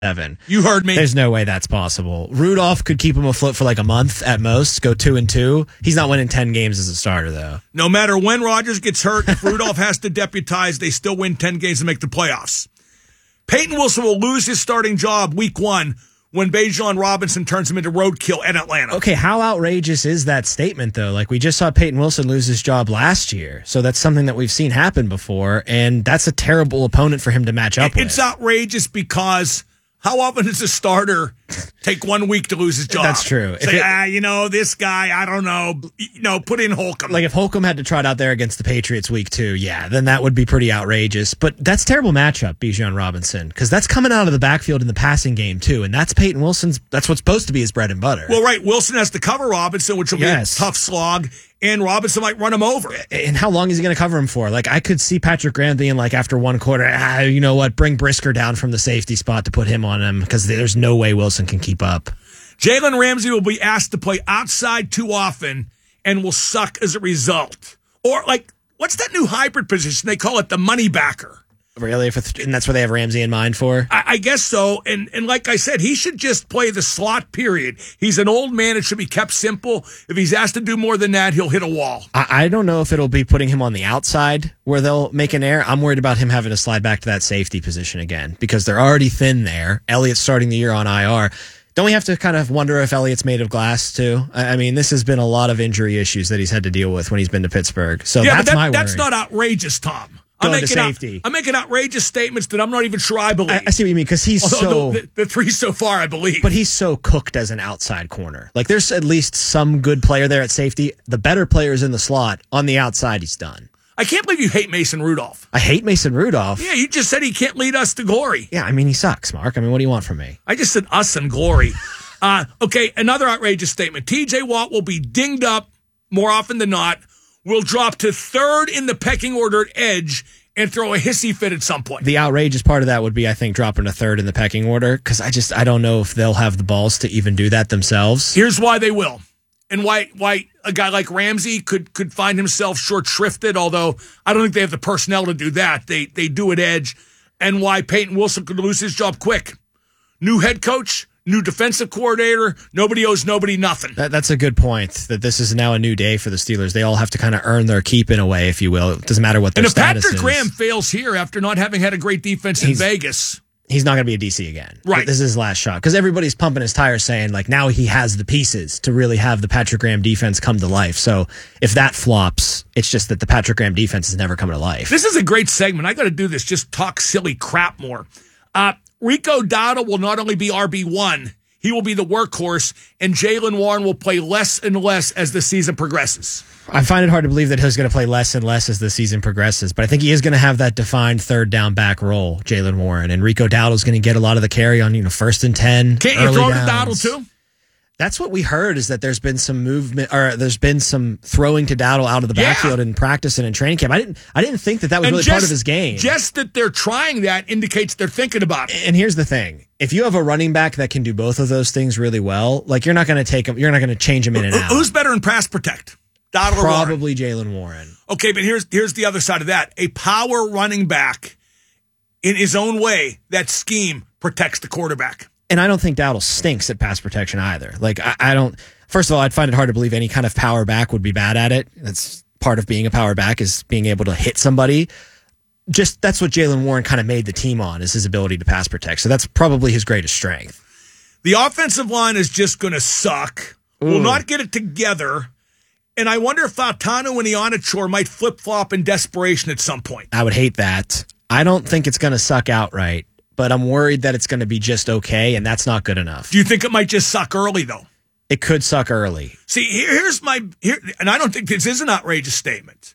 7. You heard me. There's no way that's possible. Rudolph could keep him afloat for like a month at most, go 2-2. He's not winning 10 games as a starter, though. No matter when Rodgers gets hurt, if Rudolph has to deputize, they still win 10 games and make the playoffs. Peyton Wilson will lose his starting job week 1 when Bijan Robinson turns him into roadkill in Atlanta. Okay, how outrageous is that statement, though? Like, we just saw Peyton Wilson lose his job last year, so that's something that we've seen happen before, and that's a terrible opponent for him to match up with. It's outrageous because how often does a starter take 1 week to lose his job? That's true. Say, this guy, I don't know, put in Holcomb. Like if Holcomb had to trot out there against the Patriots week 2, yeah, then that would be pretty outrageous. But that's a terrible matchup, Bijan Robinson, because that's coming out of the backfield in the passing game too, and that's Peyton Wilson's. That's what's supposed to be his bread and butter. Well, right, Wilson has to cover Robinson, which will be a tough slog, and Robinson might run him over. And how long is he going to cover him for? Like I could see Patrick Graham being like after 1 quarter, you know what, bring Brisker down from the safety spot to put him on him because there's no way Wilson can keep up. Jalen Ramsey will be asked to play outside too often and will suck as a result. Or, like, what's that new hybrid position? They call it the money backer. Really? And that's what they have Ramsey in mind for? I guess so. And like I said, he should just play the slot, period. He's an old man. It should be kept simple. If he's asked to do more than that, he'll hit a wall. I don't know if it'll be putting him on the outside where they'll make an error. I'm worried about him having to slide back to that safety position again because they're already thin there. Elliott's starting the year on IR. Don't we have to kind of wonder if Elliott's made of glass, too? I mean, this has been a lot of injury issues that he's had to deal with when he's been to Pittsburgh. So yeah, that's my worry. That's not outrageous, Tom. I'm making outrageous statements that I'm not even sure I believe. I see what you mean, because he's the 3 so far, I believe. But he's so cooked as an outside corner. Like, there's at least some good player there at safety. The better player's in the slot. On the outside, he's done. I can't believe you hate Mason Rudolph. I hate Mason Rudolph? Yeah, you just said he can't lead us to glory. Yeah, I mean, he sucks, Mark. I mean, what do you want from me? I just said us and glory. Okay, another outrageous statement. TJ Watt will be dinged up more often than not, will drop to 3rd in the pecking order at edge, and throw a hissy fit at some point. The outrageous part of that would be, I think, dropping to 3rd in the pecking order, because I don't know if they'll have the balls to even do that themselves. Here's why they will. And why a guy like Ramsey could find himself short shrifted, although I don't think they have the personnel to do that. They do at edge. And why Peyton Wilson could lose his job quick. New head coach, new defensive coordinator, nobody owes nobody nothing. That's a good point, that this is now a new day for the Steelers. They all have to kind of earn their keep in a way, if you will. It doesn't matter what their status is. And if Patrick Graham fails here after not having had a great defense in Vegas, he's not going to be a DC again. Right. This is his last shot. Because everybody's pumping his tires saying, like, now he has the pieces to really have the Patrick Graham defense come to life. So if that flops, it's just that the Patrick Graham defense is never coming to life. This is a great segment. I got to do this. Just talk silly crap more. Rico Dowdle will not only be RB1, he will be the workhorse, and Jaylen Warren will play less and less as the season progresses. I find it hard to believe that he's going to play less and less as the season progresses, but I think he is going to have that defined 3rd down back role, Jaylen Warren, and Rico Dowdle's going to get a lot of the carry on 1st and 10. Can't you throw to Dowdle too? That's what we heard, is that there's been some movement, or there's been some throwing to Dowdle out of the backfield in practice and in training camp. I didn't think that was really part of his game. Just that they're trying that indicates they're thinking about it. And here's the thing. If you have a running back that can do both of those things really well, like, you're not going to take him, you're not going to change him in and out. Who's better in pass protect? Dowdle or Warren? Probably Jaylen Warren. Okay, but here's the other side of that. A power running back in his own way, that scheme protects the quarterback. And I don't think Dowdle stinks at pass protection either. Like, I don't. First of all, I'd find it hard to believe any kind of power back would be bad at it. That's part of being a power back, is being able to hit somebody. Just that's what Jaylen Warren kind of made the team on, is his ability to pass protect. So that's probably his greatest strength. The offensive line is just going to suck. Will not get it together. And I wonder if Fautanu and Ionichor might flip-flop in desperation at some point. I would hate that. I don't think it's going to suck outright, but I'm worried that it's going to be just okay, and that's not good enough. Do you think it might just suck early, though? It could suck early. See, here's and I don't think this is an outrageous statement.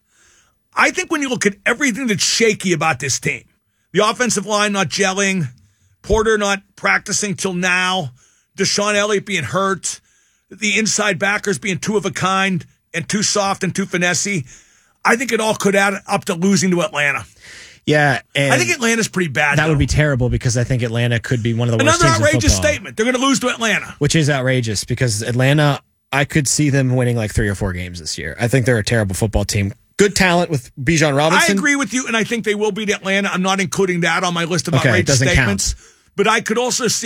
I think when you look at everything that's shaky about this team, the offensive line not gelling, Porter not practicing till now, Deshaun Elliott being hurt, the inside backers being too of a kind and too soft and too finessey, I think it all could add up to losing to Atlanta. Yeah, and I think Atlanta's pretty bad. That would be terrible, because I think Atlanta could be one of the worst teams in football. Another outrageous statement. They're going to lose to Atlanta. Which is outrageous, because Atlanta, I could see them winning like 3 or 4 games this year. I think they're a terrible football team. Good talent with Bijan Robinson. I agree with you, and I think they will beat Atlanta. I'm not including that on my list of outrageous statements. Count. But I could also see